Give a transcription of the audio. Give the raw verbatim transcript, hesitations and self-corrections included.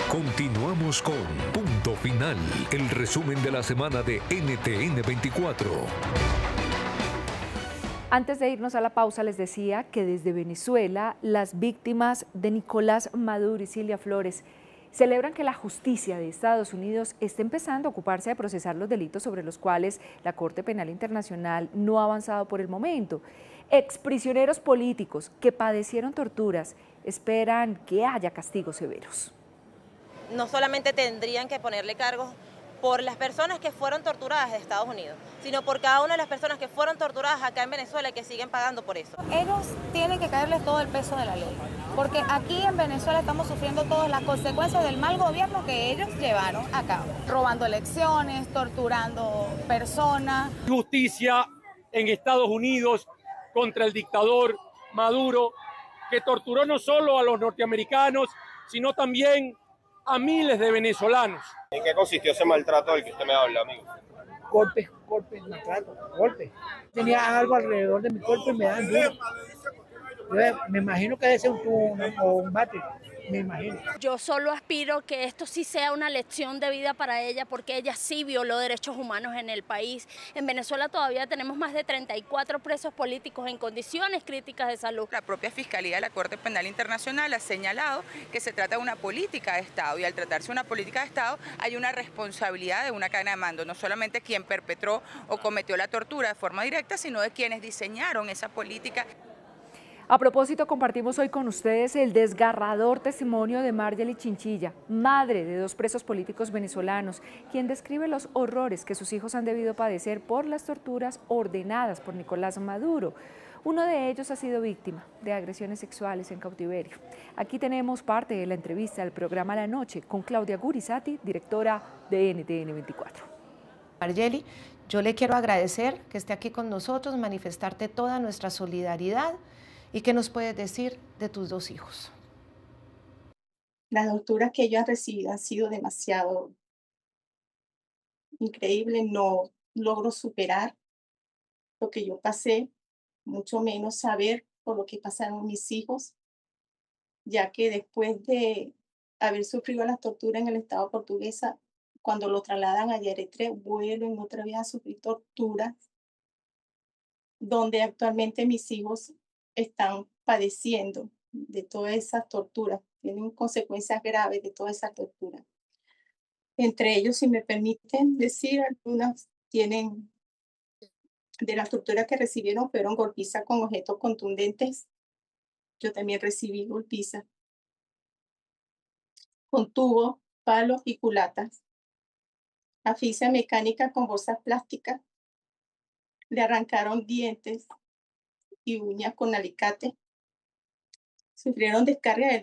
Continuamos con Punto Final, el resumen de la semana de N T N veinticuatro. Antes de irnos a la pausa, les decía que desde Venezuela, las víctimas de Nicolás Maduro y Cilia Flores celebran que la justicia de Estados Unidos esté empezando a ocuparse de procesar los delitos sobre los cuales la Corte Penal Internacional no ha avanzado por el momento. Exprisioneros políticos que padecieron torturas esperan que haya castigos severos. No solamente tendrían que ponerle cargos por las personas que fueron torturadas de Estados Unidos, sino por cada una de las personas que fueron torturadas acá en Venezuela y que siguen pagando por eso. Ellos tienen que caerles todo el peso de la ley, porque aquí en Venezuela estamos sufriendo todas las consecuencias del mal gobierno que ellos llevaron a cabo, robando elecciones, torturando personas. Justicia en Estados Unidos contra el dictador Maduro, que torturó no solo a los norteamericanos, sino también a miles de venezolanos. ¿En qué consistió ese maltrato del que usted me habla, amigo? Golpes, golpes, maltrato, golpes. Tenía algo alrededor de mi cuerpo y me dan duro. Yo me imagino que debe ser un tubo o un bate, me imagino. Yo solo aspiro que esto sí sea una lección de vida para ella, porque ella sí violó derechos humanos en el país. En Venezuela todavía tenemos más de treinta y cuatro presos políticos en condiciones críticas de salud. La propia Fiscalía de la Corte Penal Internacional ha señalado que se trata de una política de Estado, y al tratarse de una política de Estado hay una responsabilidad de una cadena de mando, no solamente quien perpetró o cometió la tortura de forma directa, sino de quienes diseñaron esa política. A propósito, compartimos hoy con ustedes el desgarrador testimonio de Marjorie Chinchilla, madre de dos presos políticos venezolanos, quien describe los horrores que sus hijos han debido padecer por las torturas ordenadas por Nicolás Maduro. Uno de ellos ha sido víctima de agresiones sexuales en cautiverio. Aquí tenemos parte de la entrevista del programa La Noche con Claudia Gurizati, directora de N T N veinticuatro. Marjorie, yo le quiero agradecer que esté aquí con nosotros, manifestarte toda nuestra solidaridad. ¿Y qué nos puedes decir de tus dos hijos? Las torturas que ellos han recibido han sido demasiado increíbles. No logro superar lo que yo pasé, mucho menos saber por lo que pasaron mis hijos, ya que después de haber sufrido las torturas en el Estado portuguesa, cuando lo trasladan a Eritrea, vuelven otra vez a sufrir torturas, donde actualmente mis hijos están padeciendo de todas esas torturas, tienen consecuencias graves de toda esa tortura. Entre ellos, si me permiten decir, algunas tienen, de las torturas que recibieron, fueron golpizas con objetos contundentes. Yo también recibí golpizas con tubos, palos y culatas. Asfixia mecánica con bolsas plásticas. Le arrancaron dientes y uñas con alicate. Sufrieron descarga de